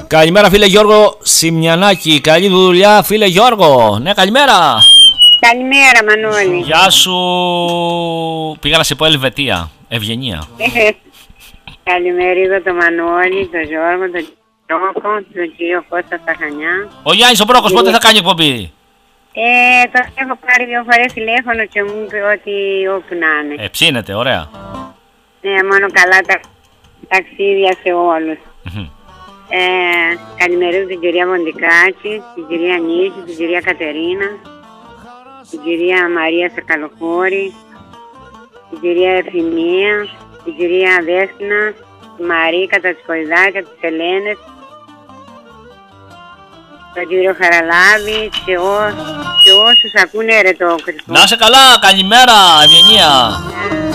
Καλημέρα φίλε Γιώργο Σιμιανάκη. Καλή δουλειά φίλε Γιώργο. Ναι, καλημέρα. Καλημέρα Μανώλη. Γεια σου. Πήγα να σε πω Ελβετία. Ευγενία. Καλημερίδα το Μανώλη, το Γιώργο, τον Πρόκο, τον κύριο Κώστα στα Χανιά. Ο Γιάννης ο Πρόκος πότε θα κάνει εκπομπή? Τον έχω πάρει 2 φορές τηλέφωνο και μου είπε ότι όπου να είναι. Ψήνεται, ωραία. Ναι, μόνο καλά τα ταξίδια σε όλους. Καλημερίζω την κυρία Μοντικάκη, την κυρία Νίκη, την κυρία Κατερίνα, την κυρία Μαρία Σακαλοχώρη, την κυρία Ευθυμία, την κυρία Δέσποινα, τη Μαρίκα, τα Τσικοειδάκια, τις Ελένες, τον κύριο Χαραλάβη και όσους ακούνε ρε το Χριστό. Να είσαι καλά, καλημέρα, ευγενία.